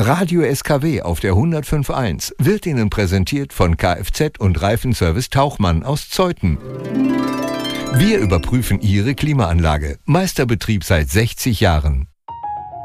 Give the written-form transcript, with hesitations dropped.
Radio SKW auf der 105.1 wird Ihnen präsentiert von Kfz und Reifenservice Tauchmann aus Zeuthen. Wir überprüfen Ihre Klimaanlage. Meisterbetrieb seit 60 Jahren.